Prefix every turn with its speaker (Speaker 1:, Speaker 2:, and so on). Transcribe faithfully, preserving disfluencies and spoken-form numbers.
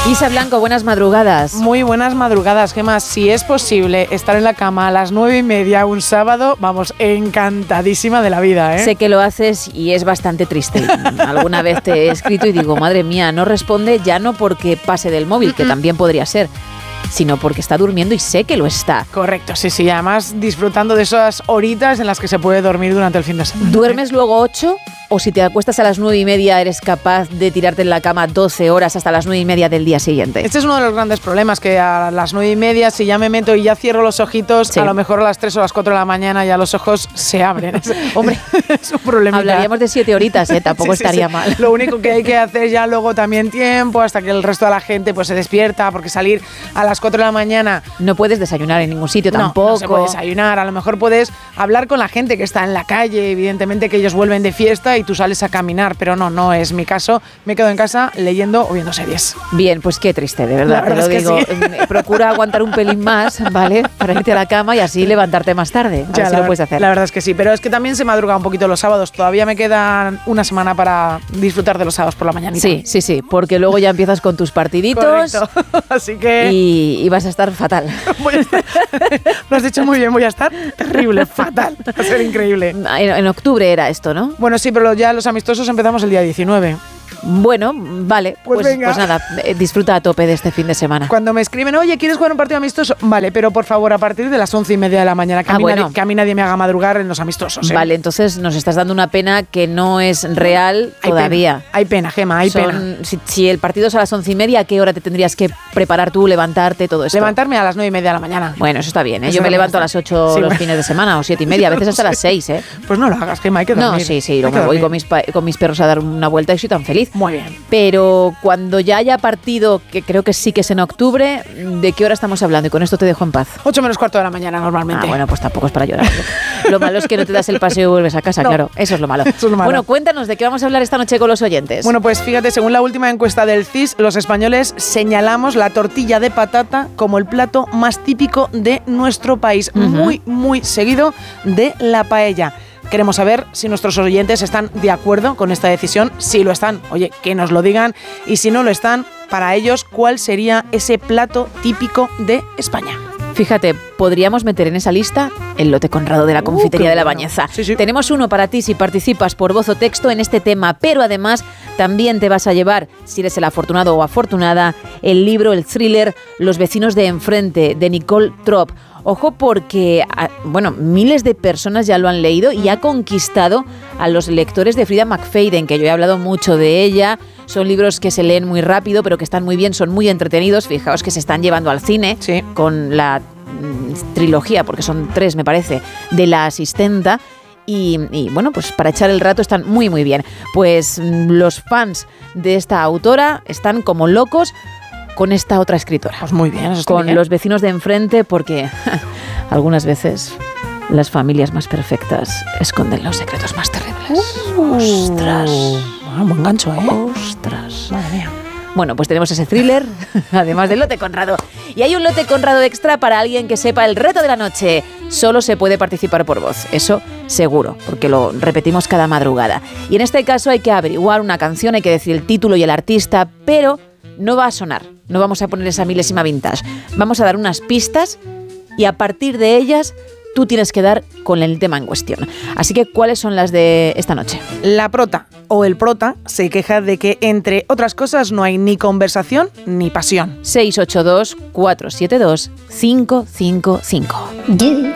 Speaker 1: Isa Blanco, buenas madrugadas.
Speaker 2: Muy buenas madrugadas, Gemma. Si es posible estar en la cama a las nueve y media un sábado, vamos, encantadísima de la vida, ¿eh?
Speaker 1: Sé que lo haces y es bastante triste. Alguna vez te he escrito y digo, madre mía, no responde, ya no porque pase del móvil, que también podría ser, sino porque está durmiendo y sé que lo está.
Speaker 2: Correcto, sí, sí. Además, disfrutando de esas horitas en las que se puede dormir durante el fin de semana.
Speaker 1: ¿Duermes luego ocho? ¿O si te acuestas a las nueve y media eres capaz de tirarte en la cama doce horas hasta las nueve y media del día siguiente?
Speaker 2: Este es uno de los grandes problemas, que a las nueve y media, si ya me meto y ya cierro los ojitos, sí, a lo mejor a las tres o las cuatro de la mañana ya los ojos se abren.
Speaker 1: Hombre,
Speaker 2: es un problema.
Speaker 1: Hablaríamos de siete horitas, ¿eh? Tampoco sí, sí, estaría
Speaker 2: sí.
Speaker 1: mal.
Speaker 2: Lo único que hay que hacer ya luego también tiempo hasta que el resto de la gente pues se despierta, porque salir a las cuatro de la mañana...
Speaker 1: No puedes desayunar en ningún sitio
Speaker 2: no,
Speaker 1: tampoco.
Speaker 2: No se puede desayunar. A lo mejor puedes hablar con la gente que está en la calle, evidentemente que ellos vuelven de fiesta y tú sales a caminar. Pero no, no es mi caso. Me quedo en casa leyendo o viendo series.
Speaker 1: Bien, pues qué triste, de verdad.
Speaker 2: Te lo
Speaker 1: digo.
Speaker 2: Sí.
Speaker 1: Procura aguantar un pelín más, ¿vale? Para irte a la cama y así levantarte más tarde. A
Speaker 2: Ya,
Speaker 1: ver si
Speaker 2: la,
Speaker 1: lo puedes hacer.
Speaker 2: La verdad es que sí, pero es que también se madruga un poquito los sábados. Todavía me queda una semana para disfrutar de los sábados por la mañana.
Speaker 1: Sí, sí, sí, porque luego ya empiezas con tus partiditos.
Speaker 2: Correcto. Así que...
Speaker 1: Y, y vas a estar fatal.
Speaker 2: Voy a estar... Lo has dicho muy bien, voy a estar terrible, fatal. Va a ser increíble.
Speaker 1: En, en octubre era esto, ¿no?
Speaker 2: Bueno, sí, pero ya los amistosos empezamos el día diecinueve.
Speaker 1: Bueno, vale,
Speaker 2: pues,
Speaker 1: pues, pues nada, eh, disfruta a tope de este fin de semana.
Speaker 2: Cuando me escriben, oye, ¿quieres jugar un partido amistoso? Vale, pero por favor, a partir de las once y media de la mañana, que,
Speaker 1: ah,
Speaker 2: a, mí
Speaker 1: bueno.
Speaker 2: nadie, que a mí nadie me haga madrugar en los amistosos, ¿eh?
Speaker 1: Vale, entonces nos estás dando una pena que no es real
Speaker 2: hay
Speaker 1: todavía.
Speaker 2: Pena, hay pena, Gemma, hay
Speaker 1: Son,
Speaker 2: pena.
Speaker 1: Si, si el partido es a las once y media, ¿a qué hora te tendrías que preparar tú, levantarte, todo esto?
Speaker 2: Levantarme a las nueve y media de la mañana.
Speaker 1: Bueno, eso está bien, ¿eh?
Speaker 2: Eso
Speaker 1: Yo me levanto
Speaker 2: está.
Speaker 1: a las ocho sí, los bueno. fines de semana, o siete y media, a veces hasta sí. las seis, ¿eh?
Speaker 2: Pues no lo hagas, Gemma, hay que dormir.
Speaker 1: No, sí, sí, lo me voy con mis, con mis perros a dar una vuelta y soy tan feliz.
Speaker 2: Muy bien.
Speaker 1: Pero cuando ya haya partido, que creo que sí que es en octubre, ¿de qué hora estamos hablando? Y con esto te dejo en paz.
Speaker 2: Ocho menos cuarto de la mañana normalmente.
Speaker 1: Ah, bueno, pues tampoco es para llorar. Lo malo es que no te das el paseo y vuelves a casa, no, claro. Eso es lo malo.
Speaker 2: Eso es lo malo.
Speaker 1: Bueno, cuéntanos, ¿de qué vamos a hablar esta noche con los oyentes?
Speaker 2: Bueno, pues fíjate, según la última encuesta del C I S, los españoles señalamos la tortilla de patata como el plato más típico de nuestro país. Uh-huh. Muy, muy seguido de la paella. Queremos saber si nuestros oyentes están de acuerdo con esta decisión. Si lo están, oye, que nos lo digan. Y si no lo están, para ellos, ¿cuál sería ese plato típico de España?
Speaker 1: Fíjate, podríamos meter en esa lista el lote Conrado de la confitería uh, de la Bañeza.
Speaker 2: Sí, sí.
Speaker 1: Tenemos uno para ti si participas por voz o texto en este tema, pero además también te vas a llevar, si eres el afortunado o afortunada, el libro, el thriller Los vecinos de enfrente, de Nicole Trop. Ojo porque, bueno, miles de personas ya lo han leído y ha conquistado a los lectores de Frida McFadden, que yo he hablado mucho de ella. Son libros que se leen muy rápido, pero que están muy bien, son muy entretenidos. Fijaos que se están llevando al cine
Speaker 2: sí.
Speaker 1: con la mm, trilogía, porque son tres, me parece, de La asistenta. Y, y bueno, pues para echar el rato están muy, muy bien. Pues mm, los fans de esta autora están como locos con esta otra escritora.
Speaker 2: Pues muy bien, eso está
Speaker 1: con
Speaker 2: bien.
Speaker 1: Los vecinos de enfrente, porque algunas veces las familias más perfectas esconden los secretos más terribles.
Speaker 2: Uh,
Speaker 1: ¡Ostras!
Speaker 2: Ah, buen gancho, ¿eh?
Speaker 1: ¡Ostras!
Speaker 2: Madre mía.
Speaker 1: Bueno, pues tenemos ese thriller, además del lote Conrado. Y hay un lote Conrado extra para alguien que sepa el reto de la noche. Solo se puede participar por voz, eso seguro, porque lo repetimos cada madrugada. Y en este caso hay que averiguar una canción, hay que decir el título y el artista, pero no va a sonar, no vamos a poner esa milésima vintage. Vamos a dar unas pistas y a partir de ellas tú tienes que dar con el tema en cuestión. Así que, ¿cuáles son las de esta noche?
Speaker 2: La prota o el prota se queja de que, entre otras cosas, no hay ni conversación ni pasión.
Speaker 1: seis ocho dos, cuatro siete dos, cinco cinco cinco.
Speaker 3: Do,